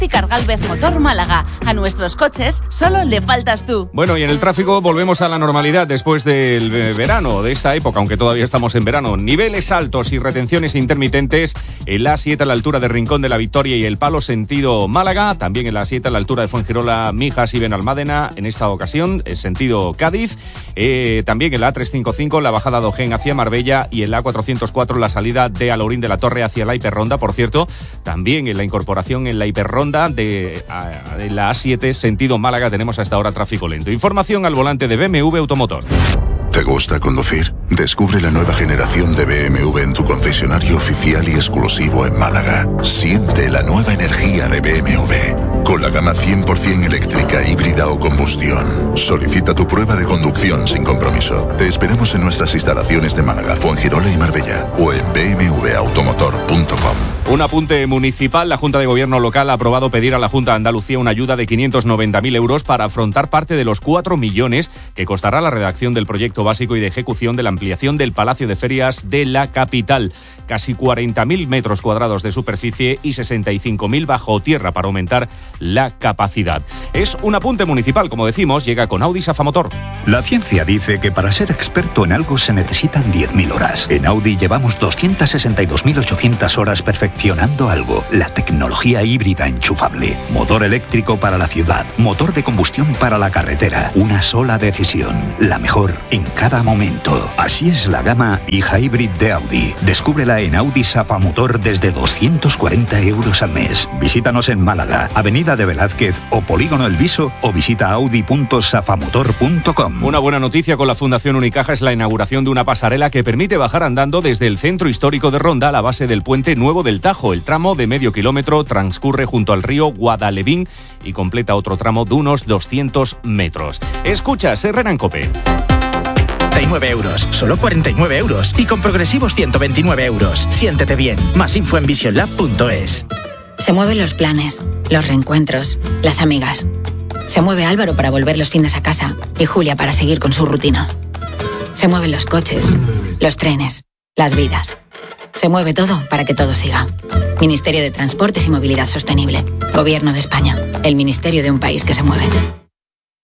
Óptica Gálvez Motor Málaga. A nuestros coches solo le faltas tú. Bueno, y en el tráfico volvemos a la normalidad después del verano, de esa época, aunque todavía estamos en verano. Niveles altos y retenciones intermitentes en la A7 a la altura de Rincón de la Victoria y El Palo, sentido Málaga. También en la A7 a la altura de Fuengirola, Mijas y Benalmádena, en esta ocasión, sentido Cádiz. También en la A355, la bajada de Ojén hacia Marbella, y en la A404, la salida de Alaurín de la Torre hacia la hiperronda. Por cierto, también en la incorporación en la hiperronda de la A7, sentido Málaga, tenemos hasta ahora tráfico lento. Información al volante de BMW Automotor. ¿Te gusta conducir? Descubre la nueva generación de BMW en tu concesionario oficial y exclusivo en Málaga. Siente la nueva energía de BMW. Con la gama 100% eléctrica, híbrida o combustión. Solicita tu prueba de conducción sin compromiso. Te esperamos en nuestras instalaciones de Málaga, Fuengirola y Marbella, o en bmwautomotor.com. Un apunte municipal. La Junta de Gobierno local ha aprobado pedir a la Junta de Andalucía una ayuda de 590.000 euros para afrontar parte de los 4 millones que costará la redacción del proyecto básico y de ejecución de la ampliación del Palacio de Ferias de la capital. Casi 40.000 metros cuadrados de superficie y 65.000 bajo tierra para aumentar la capacidad. Es un apunte municipal, como decimos, llega con Audi Safamotor. La ciencia dice que para ser experto en algo se necesitan 10.000 horas. En Audi llevamos 262.800 horas perfeccionando algo. La tecnología híbrida enchufable. Motor eléctrico para la ciudad. Motor de combustión para la carretera. Una sola decisión. La mejor en cada momento. Así es la gama e-Hybrid de Audi. Descúbrela en Audi Safamotor desde 240 euros al mes. Visítanos en Málaga, Avenida de Velázquez o Polígono El Viso, o visita audi.safamotor.com. Una buena noticia con la Fundación Unicaja es la inauguración de una pasarela que permite bajar andando desde el centro histórico de Ronda a la base del Puente Nuevo del Tajo. El tramo de medio kilómetro transcurre junto al río Guadalevín y completa otro tramo de unos 200 metros. Escuchas Herrera en COPE. 49 euros, solo 49 euros y con progresivos 129 euros. Siéntete bien. Más info en visionlab.es. Se mueven los planes, los reencuentros, las amigas. Se mueve Álvaro para volver los fines a casa y Julia para seguir con su rutina. Se mueven los coches, los trenes, las vidas. Se mueve todo para que todo siga. Ministerio de Transportes y Movilidad Sostenible. Gobierno de España. El ministerio de un país que se mueve.